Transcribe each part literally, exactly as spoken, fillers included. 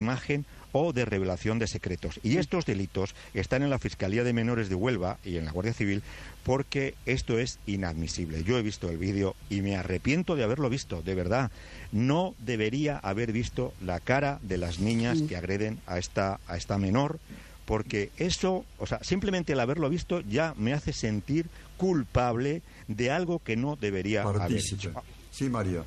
imagen o de revelación de secretos. Y estos delitos están en la Fiscalía de Menores de Huelva y en la Guardia Civil porque esto es inadmisible. Yo he visto el vídeo y me arrepiento de haberlo visto, de verdad. No debería haber visto la cara de las niñas que agreden a esta, a esta menor, porque eso, o sea, simplemente el haberlo visto ya me hace sentir culpable de algo que no debería Partícipe. haber hecho. Sí, María.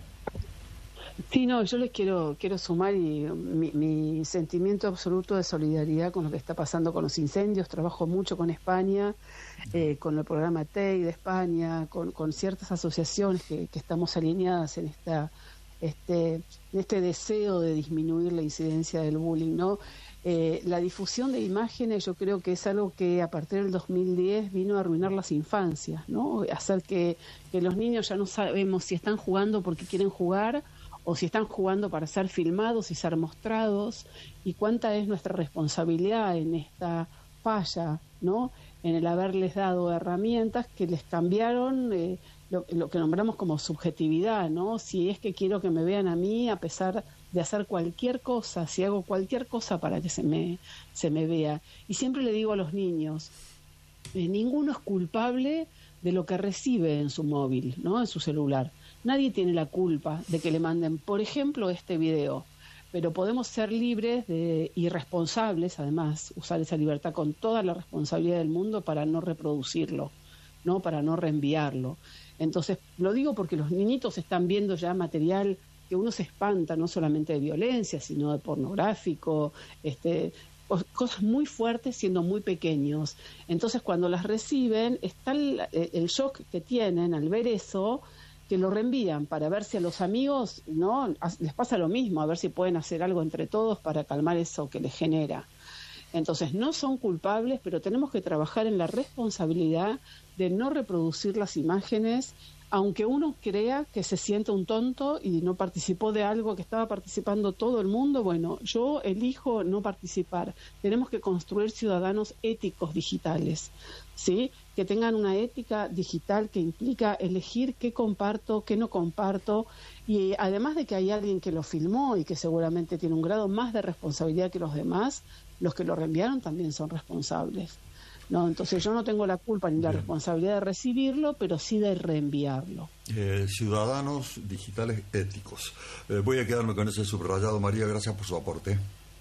Sí, no, yo les quiero quiero sumar y mi, mi sentimiento absoluto de solidaridad con lo que está pasando con los incendios. Trabajo mucho con España, eh, con el programa T E I de España, con, con ciertas asociaciones que, que estamos alineadas en esta este en este deseo de disminuir la incidencia del bullying, ¿no? Eh, la difusión de imágenes yo creo que es algo que a partir del dos mil diez vino a arruinar las infancias, ¿no? Hacer que, que los niños ya no sabemos si están jugando porque quieren jugar o si están jugando para ser filmados y ser mostrados, y cuánta es nuestra responsabilidad en esta falla, ¿no? En el haberles dado herramientas que les cambiaron eh, lo, lo que nombramos como subjetividad, ¿no? Si es que quiero que me vean a mí a pesar de hacer cualquier cosa, si hago cualquier cosa para que se me, se me vea. Y siempre le digo a los niños, eh, ninguno es culpable de lo que recibe en su móvil, ¿no? En su celular. Nadie tiene la culpa de que le manden, por ejemplo, este video, pero podemos ser libres de, y responsables, además, usar esa libertad con toda la responsabilidad del mundo para no reproducirlo, ¿no? Para no reenviarlo. Entonces, lo digo porque los niñitos están viendo ya material que uno se espanta, no solamente de violencia, sino de pornográfico, este, cosas muy fuertes siendo muy pequeños. Entonces, cuando las reciben, está el, el shock que tienen al ver eso, que lo reenvían para ver si a los amigos no les pasa lo mismo, a ver si pueden hacer algo entre todos para calmar eso que les genera. Entonces no son culpables, pero tenemos que trabajar en la responsabilidad de no reproducir las imágenes, aunque uno crea que se siente un tonto y no participó de algo que estaba participando todo el mundo. Bueno, yo elijo no participar. Tenemos que construir ciudadanos éticos digitales, ¿sí? Que tengan una ética digital que implica elegir qué comparto, qué no comparto, y además de que hay alguien que lo filmó y que seguramente tiene un grado más de responsabilidad que los demás, los que lo reenviaron también son responsables, ¿no? Entonces yo no tengo la culpa ni la Bien. responsabilidad de recibirlo, pero sí de reenviarlo. Eh, ciudadanos digitales éticos. Eh, voy a quedarme con ese subrayado. María, gracias por su aporte.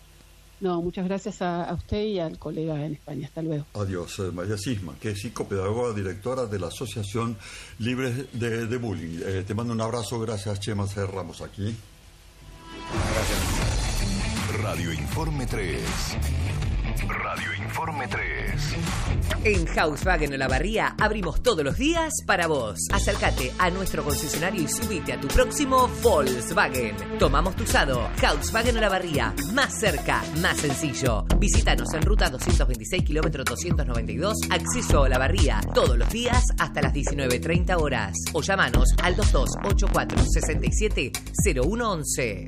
No, muchas gracias a, a usted y al colega en España. Hasta luego. Adiós. Eh, María Sisma, que es psicopedagoga, directora de la Asociación Libres de, de Bullying. Eh, te mando un abrazo. Gracias, Chema. Cerramos aquí. Gracias. Radio Informe tres. Radio Informe tres. En Volkswagen Olavarría abrimos todos los días para vos. Acércate a nuestro concesionario y subite a tu próximo Volkswagen. Tomamos tu usado. Volkswagen Olavarría. Más cerca, más sencillo. Visítanos en ruta doscientos veintiséis, kilómetro doscientos noventa y dos, acceso a Olavarría. Todos los días hasta las diecinueve treinta horas. O llamanos al dos dos ocho cuatro, seis siete, cero uno once.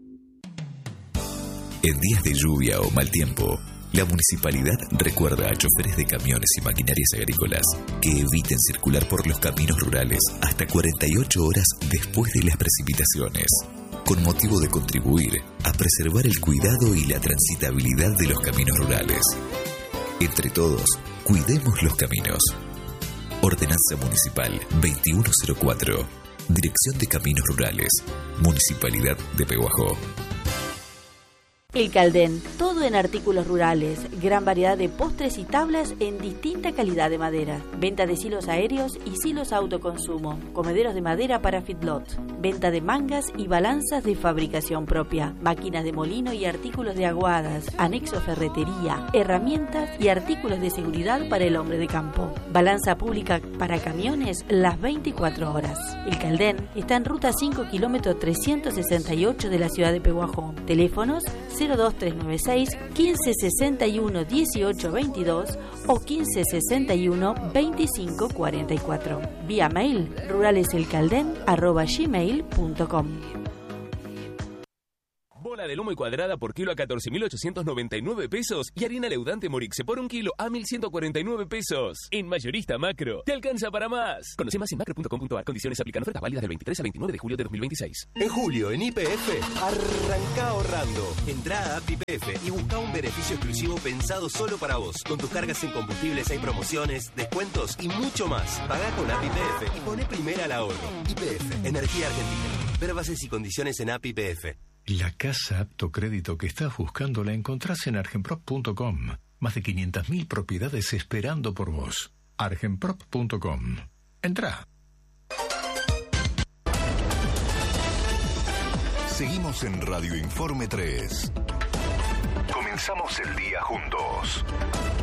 En días de lluvia o mal tiempo, la municipalidad recuerda a choferes de camiones y maquinarias agrícolas que eviten circular por los caminos rurales hasta cuarenta y ocho horas después de las precipitaciones, con motivo de contribuir a preservar el cuidado y la transitabilidad de los caminos rurales. Entre todos, cuidemos los caminos. Ordenanza Municipal veintiuno cero cuatro. Dirección de Caminos Rurales. Municipalidad de Pehuajó. El Caldén, todo en artículos rurales, gran variedad de postres y tablas en distinta calidad de madera, venta de silos aéreos y silos a autoconsumo, comederos de madera para feedlot, venta de mangas y balanzas de fabricación propia, máquinas de molino y artículos de aguadas, anexo ferretería, herramientas y artículos de seguridad para el hombre de campo, balanza pública para camiones las veinticuatro horas. El Caldén está en ruta cinco, kilómetro trescientos sesenta y ocho de la ciudad de Pehuajó. Teléfonos cero dos tres nueve seis, quince sesenta y uno, dieciocho veintidós o quince sesenta y uno, veinticinco cuarenta y cuatro. Vía mail ruraleselcaldén arroba gmail punto com. Barra de lomo y cuadrada por kilo a catorce mil ochocientos noventa y nueve pesos y harina leudante Morixe por un kilo a mil ciento cuarenta y nueve pesos. En Mayorista Macro, te alcanza para más. Conoce más en macro punto com punto a r. Condiciones aplican. Ofertas válidas del veintitrés al veintinueve de julio de dos mil veintiséis. En julio, en Y P F, arranca ahorrando. Entrá a App Y P F y busca un beneficio exclusivo pensado solo para vos. Con tus cargas en combustibles hay promociones, descuentos y mucho más. Pagá con App Y P F y poné primera al ahorro. Y P F, Energía Argentina. Ver bases y condiciones en App Y P F. La casa apto crédito que estás buscando la encontrás en argenprop punto com. Más de quinientas mil propiedades esperando por vos. argenprop punto com. Entrá. Seguimos en Radio Informe tres. Comenzamos el día juntos.